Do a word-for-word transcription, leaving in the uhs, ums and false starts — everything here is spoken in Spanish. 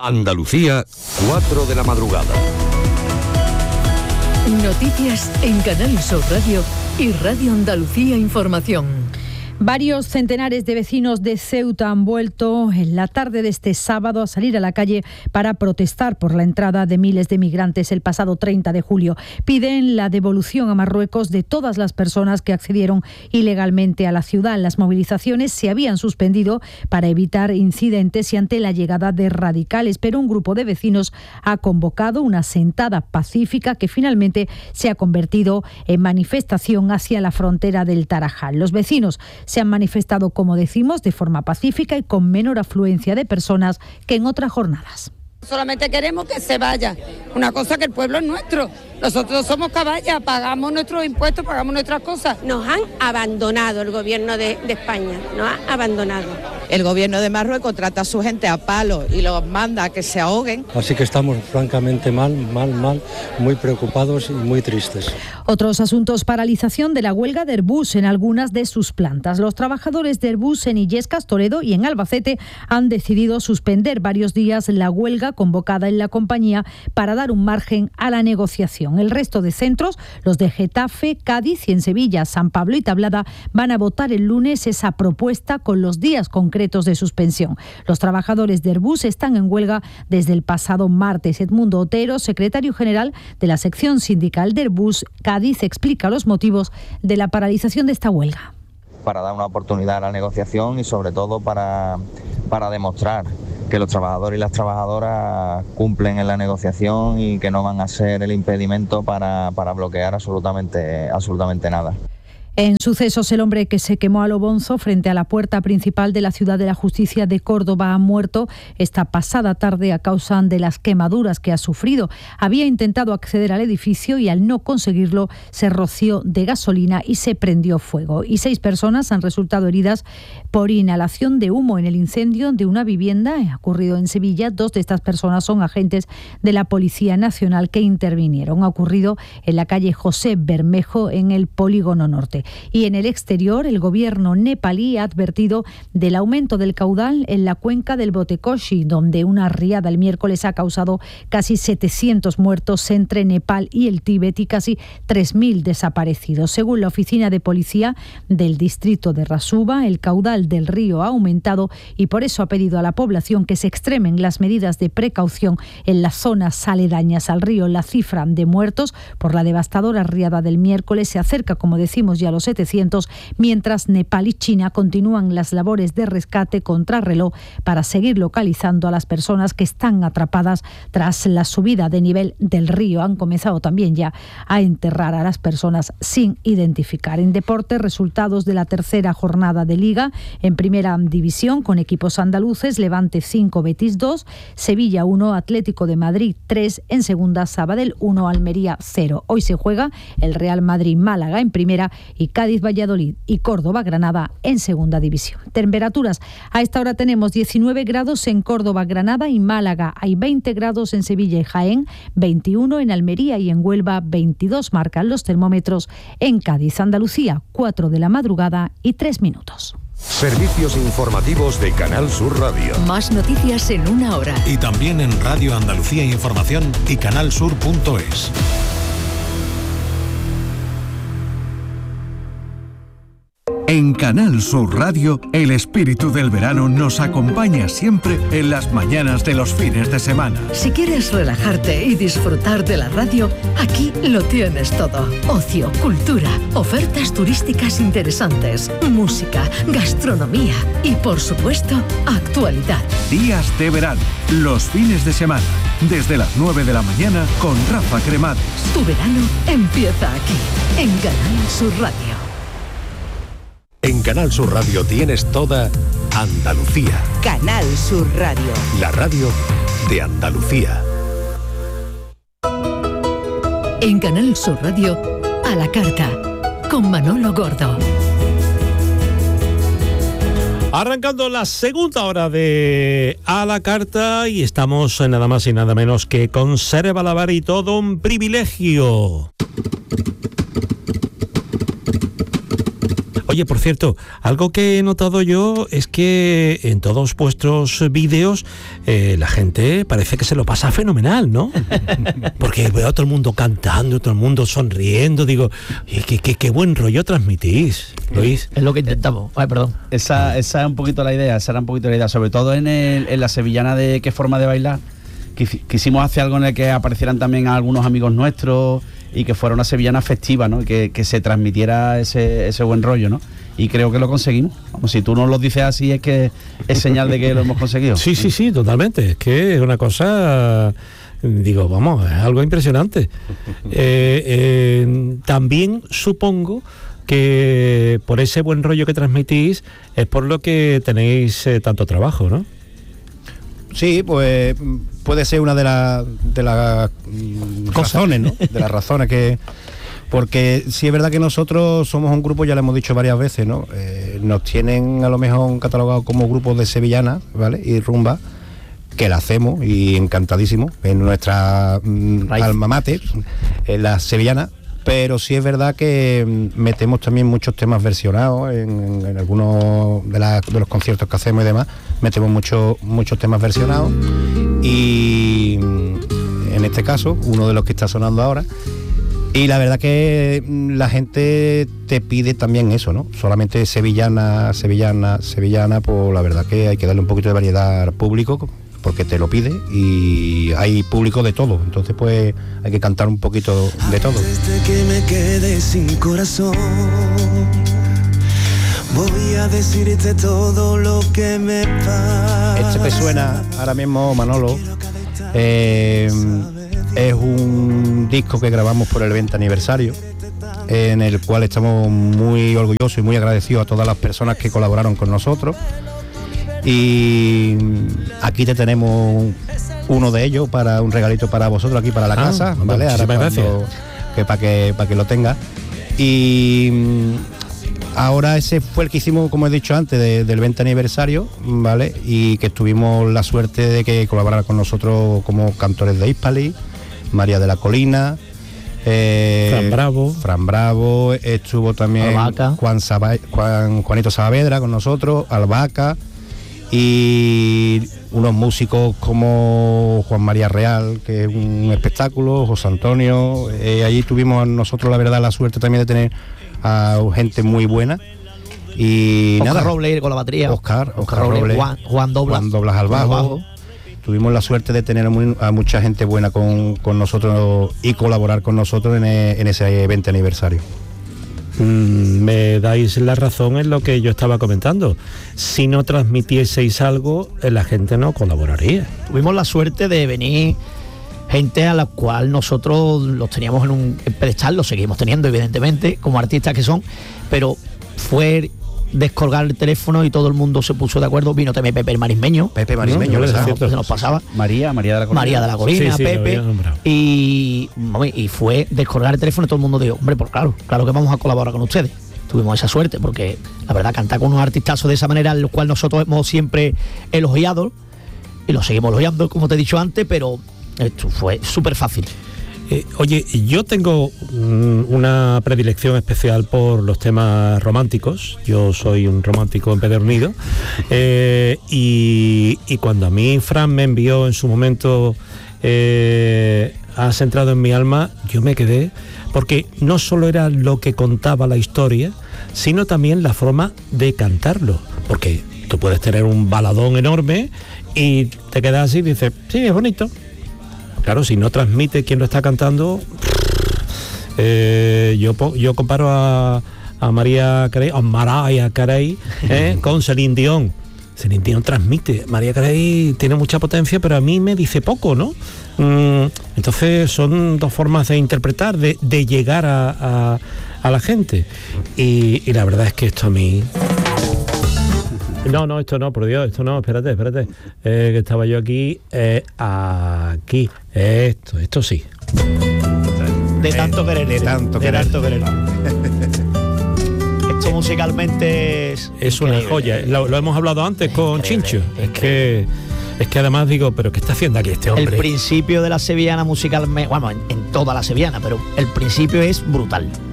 Andalucía, cuatro de la madrugada. Noticias en Canal Sur Radio y Radio Andalucía Información. Varios centenares de vecinos de Ceuta han vuelto en la tarde de este sábado a salir a la calle para protestar por la entrada de miles de migrantes el pasado treinta de julio. Piden la devolución a Marruecos de todas las personas que accedieron ilegalmente a la ciudad. Las movilizaciones se habían suspendido para evitar incidentes y ante la llegada de radicales, pero un grupo de vecinos ha convocado una sentada pacífica que finalmente se ha convertido en manifestación hacia la frontera del Tarajal. Los vecinos se han manifestado, como decimos, de forma pacífica y con menor afluencia de personas que en otras jornadas. Solamente queremos que se vaya. Una cosa, que el pueblo es nuestro. Nosotros somos caballas, pagamos nuestros impuestos, pagamos nuestras cosas. Nos han abandonado el gobierno de, de España, nos ha abandonado. El gobierno de Marruecos trata a su gente a palo y los manda a que se ahoguen. Así que estamos francamente mal, mal, mal, muy preocupados y muy tristes. Otros asuntos: paralización de la huelga de Airbus en algunas de sus plantas. Los trabajadores de Airbus en Illescas, Toledo y en Albacete han decidido suspender varios días la huelga convocada en la compañía para dar un margen a la negociación. El resto de centros, los de Getafe, Cádiz y en Sevilla, San Pablo y Tablada, van a votar el lunes esa propuesta con los días concretos de suspensión. Los trabajadores de Airbus están en huelga desde el pasado martes. Edmundo Otero, secretario general de la sección sindical de Airbus Cádiz, explica los motivos de la paralización de esta huelga. Para dar una oportunidad a la negociación y sobre todo para, para demostrar que los trabajadores y las trabajadoras cumplen en la negociación y que no van a ser el impedimento para, para bloquear absolutamente, absolutamente nada. En sucesos, el hombre que se quemó a lo bonzo frente a la puerta principal de la Ciudad de la Justicia de Córdoba ha muerto esta pasada tarde a causa de las quemaduras que ha sufrido. Había intentado acceder al edificio y al no conseguirlo se roció de gasolina y se prendió fuego. Y seis personas han resultado heridas por inhalación de humo en el incendio de una vivienda. Ha ocurrido en Sevilla. Dos de estas personas son agentes de la Policía Nacional que intervinieron. Ha ocurrido en la calle José Bermejo, en el Polígono Norte. Y en el exterior, el gobierno nepalí ha advertido del aumento del caudal en la cuenca del Botekoshi, donde una riada el miércoles ha causado casi setecientos muertos entre Nepal y el Tíbet y casi tres mil desaparecidos. Según la oficina de policía del distrito de Rasuba, el caudal del río ha aumentado y por eso ha pedido a la población que se extremen las medidas de precaución en las zonas aledañas al río. La cifra de muertos por la devastadora riada del miércoles se acerca, como decimos, ya a los setecientos, mientras Nepal y China continúan las labores de rescate contrarreloj para seguir localizando a las personas que están atrapadas tras la subida de nivel del río. Han comenzado también ya a enterrar a las personas sin identificar. En deporte, resultados de la tercera jornada de Liga en Primera División con equipos andaluces: Levante cinco, Betis dos, Sevilla uno, Atlético de Madrid tres, en segunda Sabadell uno, Almería cero. Hoy se juega el Real Madrid-Málaga en primera y Cádiz-Valladolid y Córdoba-Granada en segunda división. Temperaturas: a esta hora tenemos diecinueve grados en Córdoba, Granada y Málaga. Hay veinte grados en Sevilla y Jaén, veintiuno en Almería y en Huelva, veintidós marcan los termómetros en Cádiz. Andalucía, cuatro de la madrugada y tres minutos. Servicios informativos de Canal Sur Radio. Más noticias en una hora. Y también en Radio Andalucía Información y canalsur punto es. En Canal Sur Radio, el espíritu del verano nos acompaña siempre en las mañanas de los fines de semana. Si quieres relajarte y disfrutar de la radio, aquí lo tienes todo. Ocio, cultura, ofertas turísticas interesantes, música, gastronomía y, por supuesto, actualidad. Días de verano, los fines de semana, desde las nueve de la mañana con Rafa Cremades. Tu verano empieza aquí, en Canal Sur Radio. En Canal Sur Radio tienes toda Andalucía. Canal Sur Radio. La radio de Andalucía. En Canal Sur Radio, a la carta, con Manolo Gordo. Arrancando la segunda hora de A la Carta y estamos nada más y nada menos que con Sere Balabar y todo un privilegio. Oye, por cierto, algo que he notado yo es que en todos vuestros vídeos eh, la gente parece que se lo pasa fenomenal, ¿no? Porque veo a todo el mundo cantando, todo el mundo sonriendo, digo, qué, qué, qué buen rollo transmitís, Luis. Es lo que intentamos. Ay, perdón. Esa, esa es un poquito la idea, esa era un poquito la idea, sobre todo en, el, en la sevillana de Qué forma de bailar. Quisimos hacer algo en el que aparecieran también algunos amigos nuestros y que fuera una sevillana festiva, ¿no? Que, que se transmitiera ese, ese buen rollo, ¿no? Y creo que lo conseguimos. Vamos, si tú nos lo dices así es que es señal de que lo hemos conseguido. Sí, sí, sí, totalmente. Es que es una cosa, digo, vamos, es algo impresionante. eh, eh, también supongo que por ese buen rollo que transmitís es por lo que tenéis eh, tanto trabajo, ¿no? Sí, pues puede ser una de las de las razones, ¿no? De las razones que... Porque sí es verdad que nosotros somos un grupo, ya lo hemos dicho varias veces, ¿no? Eh, nos tienen a lo mejor catalogado como grupos de sevillanas, ¿vale? Y rumba, que la hacemos y encantadísimo, en nuestra mm, alma mater, en la sevillana. Pero sí es verdad que metemos también muchos temas versionados en, en algunos de, la, de los conciertos que hacemos y demás, metemos muchos muchos temas versionados y en este caso uno de los que está sonando ahora, y la verdad que la gente te pide también eso, ¿no? Solamente sevillana, sevillana, sevillana, pues la verdad que hay que darle un poquito de variedad al público, porque te lo pide y hay público de todo, entonces pues hay que cantar un poquito de todo. Desde que me quedé sin corazón, voy a decirte todo lo que me pasa. Este que suena ahora mismo, Manolo, eh, es un disco que grabamos por el veinte aniversario, en el cual estamos muy orgullosos y muy agradecidos a todas las personas que colaboraron con nosotros. Y aquí te tenemos uno de ellos para un regalito para vosotros aquí para la ah, casa, ¿vale? Ahora cuando, que para que para que lo tengas. Y ahora ese fue el que hicimos, como he dicho antes, de, del veinte aniversario, ¿vale? Y que tuvimos la suerte de que colaborara con nosotros como cantores de Hispali, María de la Colina, eh, Fran Bravo, Fran Bravo, estuvo también Juan, Saba, Juan Juanito Saavedra con nosotros, Albahaca, y unos músicos como Juan María Real, que es un espectáculo, José Antonio. Eh, allí tuvimos nosotros la verdad la suerte también de tener a gente muy buena. Y Oscar nada, Robles con la batería, Oscar, Oscar, Oscar Robles, Robles, Juan, Juan Doblas, Juan Doblas al bajo. bajo. Tuvimos la suerte de tener muy, a mucha gente buena con, con nosotros y colaborar con nosotros en, en ese veinte aniversario. Mm, me dais la razón en lo que yo estaba comentando. Si no transmitieseis algo, la gente no colaboraría. Tuvimos la suerte de venir gente a la cual nosotros los teníamos en un pedestal, los seguimos teniendo evidentemente como artistas que son, pero fue descolgar el teléfono y todo el mundo se puso de acuerdo. Vino también Pepe el Marismeño, Pepe Marismeño, no, no, se nos pasaba. María, María de la Colina, María de la Colina, sí, sí, Pepe, y, y fue descolgar el teléfono y todo el mundo dijo, hombre, pues claro, claro que vamos a colaborar con ustedes. Tuvimos esa suerte porque la verdad cantar con unos artistazos de esa manera, en los cuales nosotros hemos siempre elogiado y lo seguimos elogiando, como te he dicho antes, pero esto fue súper fácil. Eh, oye, yo tengo mm, una predilección especial por los temas románticos. Yo soy un romántico empedernido. Eh, y, y cuando a mí Fran me envió en su momento eh, Has entrado en mi alma, yo me quedé, porque no solo era lo que contaba la historia, sino también la forma de cantarlo. Porque tú puedes tener un baladón enorme y te quedas así y dices, sí, es bonito. Claro, si no transmite quién lo está cantando, eh, yo, yo comparo a, a María Carey, a Mariah Carey, eh, con Celine Dion. Celine Dion transmite, Mariah Carey tiene mucha potencia, pero a mí me dice poco, ¿no? Mm, entonces son dos formas de interpretar, de, de llegar a, a, a la gente. Y, y la verdad es que esto a mí... No, no, esto no, por Dios, esto no, espérate, espérate. Eh, que estaba yo aquí, eh, aquí, esto, esto sí. De tanto querer, de tanto de querer. tanto querer. Esto musicalmente es... Es una joya, lo, lo hemos hablado antes con Chincho. Es que, es que además digo, pero ¿qué está haciendo aquí este hombre? El principio de la sevillana musicalmente, bueno, en, en toda la sevillana, pero el principio es brutal.